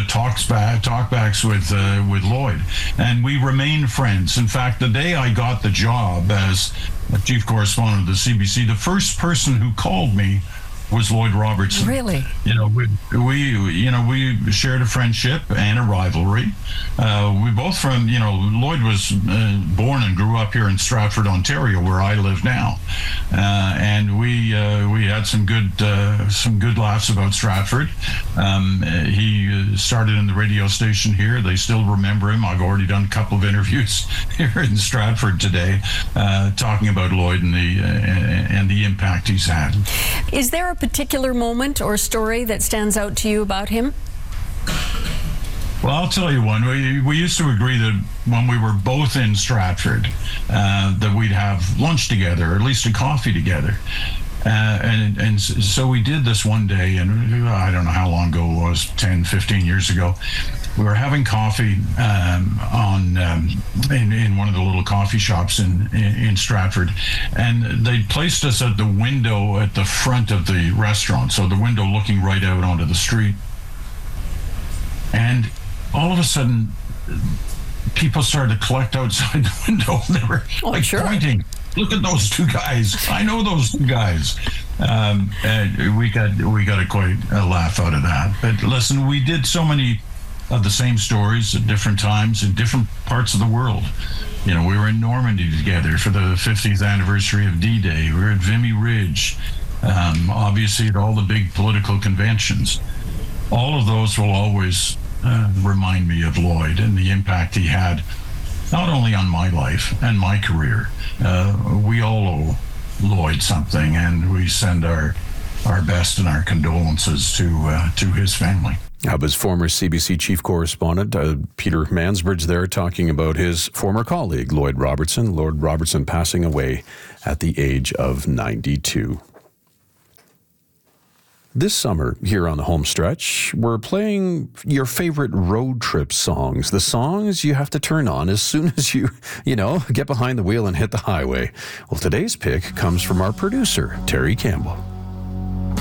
talkbacks with Lloyd, and we remained friends. In fact, the day I got the job as chief correspondent of the CBC, the first person who called me was Lloyd Robertson. Really? We shared a friendship and a rivalry. We both Lloyd was born and grew up here in Stratford, Ontario, where I live now, and we had some good laughs about Stratford. He started in the radio station here. They still remember him. I've already done a couple of interviews here in Stratford today, talking about Lloyd and the impact he's had. Is there a particular moment or story that stands out to you about him? Well, I'll tell you one. We used to agree that when we were both in Stratford, that we'd have lunch together, or at least a coffee together. And so we did this one day, and I don't know how long ago it was, 10, 15 years ago. We were having coffee in one of the little coffee shops in Stratford, and they placed us at the window at the front of the restaurant, so the window looking right out onto the street. And all of a sudden, people started to collect outside the window. They were pointing. Look at those two guys. I know those two guys. And we got quite a laugh out of that. But listen, we did so many of the same stories at different times in different parts of the world. We were in Normandy together for the 50th anniversary of D-Day. We were at Vimy Ridge, obviously at all the big political conventions. All of those will always remind me of Lloyd and the impact he had, not only on my life and my career. We all owe Lloyd something, and we send our best and our condolences to his family. That was former CBC chief correspondent Peter Mansbridge there, talking about his former colleague, Lloyd Robertson. Lloyd Robertson passing away at the age of 92. This summer, here on the home stretch, we're playing your favorite road trip songs, the songs you have to turn on as soon as you get behind the wheel and hit the highway. Well, today's pick comes from our producer, Terry Campbell.